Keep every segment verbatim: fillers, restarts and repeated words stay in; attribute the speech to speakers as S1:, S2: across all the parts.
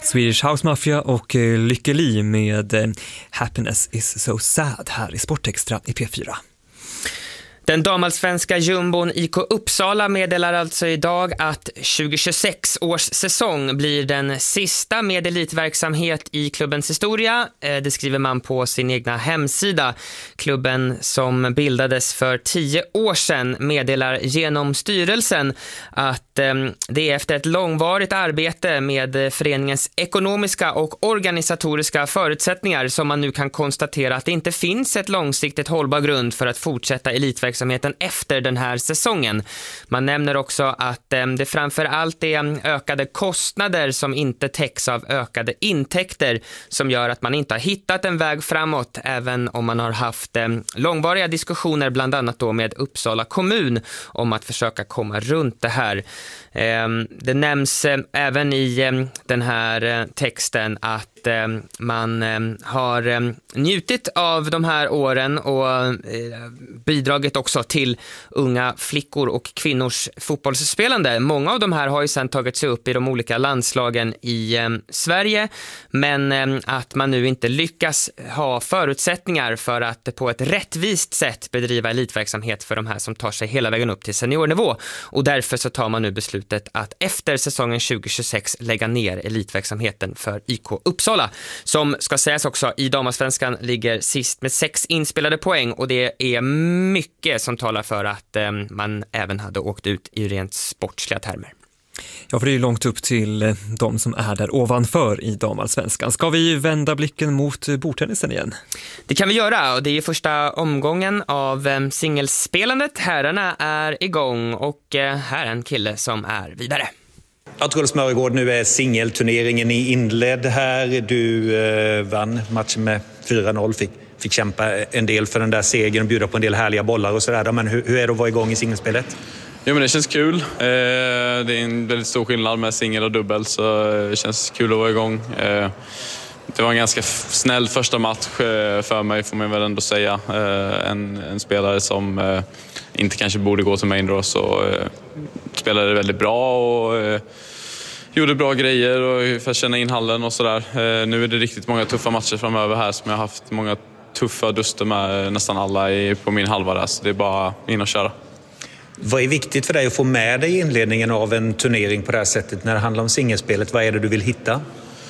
S1: Swedish House Mafia och Lykke Li med Happiness is so sad här i Sportextra i P fyra.
S2: Den damallsvenska jumbon I K Uppsala meddelar alltså idag att tjugohundratjugosex års säsong blir den sista med elitverksamhet i klubbens historia. Det skriver man på sin egna hemsida. Klubben som bildades för tio år sedan meddelar genom styrelsen att det är efter ett långvarigt arbete med föreningens ekonomiska och organisatoriska förutsättningar som man nu kan konstatera att det inte finns ett långsiktigt hållbar grund för att fortsätta elitverksamhet efter den här säsongen. Man nämner också att eh, det framför allt är ökade kostnader som inte täcks av ökade intäkter som gör att man inte har hittat en väg framåt, även om man har haft eh, långvariga diskussioner bland annat då med Uppsala kommun om att försöka komma runt det här. Eh, det nämns eh, även i eh, den här eh, texten att man har njutit av de här åren och bidragit också till unga flickor och kvinnors fotbollsspelande. Många av de här har ju sedan tagit sig upp i de olika landslagen i Sverige, men att man nu inte lyckas ha förutsättningar för att på ett rättvist sätt bedriva elitverksamhet för de här som tar sig hela vägen upp till seniornivå. Och därför så tar man nu beslutet att efter säsongen tjugohundratjugosex lägga ner elitverksamheten för I K Uppsala, som ska sägas också i damallsvenskan ligger sist med sex inspelade poäng, och det är mycket som talar för att eh, man även hade åkt ut i rent sportsliga termer.
S1: Ja, för det är ju långt upp till de som är där ovanför i damallsvenskan. Ska vi vända blicken mot bordtennisen igen?
S2: Det kan vi göra, och det är första omgången av eh, singelspelandet. Herrarna är igång och eh, här är en kille som är vidare.
S3: Jag tror att Smörgård, nu är singelturneringen i inledd här. Du eh, vann matchen med fyra noll, fick, fick kämpa en del för den där segern och bjuda på en del härliga bollar och sådär. Men hur, hur är det att vara igång i singelspelet?
S4: Jo, men det känns kul. Eh, det är en väldigt stor skillnad med singel och dubbel, så det känns kul att vara igång. Eh, det var en ganska snäll första match för mig, får man väl ändå säga. Eh, en, en spelare som eh, inte kanske borde gå till main draw, så eh, spelade väldigt bra och eh, gjorde bra grejer och för att känna in hallen och sådär. Eh, nu är det riktigt många tuffa matcher framöver här som jag har haft många tuffa duster med, nästan alla i, på min halva där, så det är bara in och köra.
S3: Vad är viktigt för dig att få med dig i inledningen av en turnering på det här sättet när det handlar om singelspelet? Vad är det du vill hitta?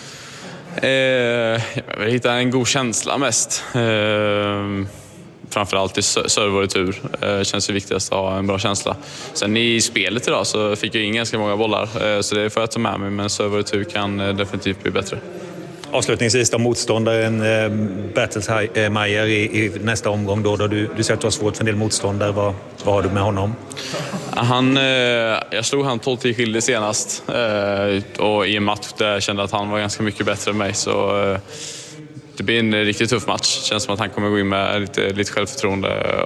S4: Eh, jag vill hitta en god känsla mest. Eh, framförallt i serve och retur. Eh, känns det viktigast att ha en bra känsla. Sen i spelet idag så fick jag in ganska många bollar, eh, så det får jag ta med mig, men serve och retur kan eh, definitivt bli bättre.
S3: Avslutningsvis då, motståndaren eh, Bertelsmeier i, i nästa omgång då, då du, du säger att du har svårt för en del motståndare. Vad, vad har du med honom?
S4: Han, eh, jag slog han tolv till skilde senast eh, och i en match där jag kände att han var ganska mycket bättre än mig, så eh, det blir en riktigt tuff match. Känns som att han kommer gå in med lite, lite självförtroende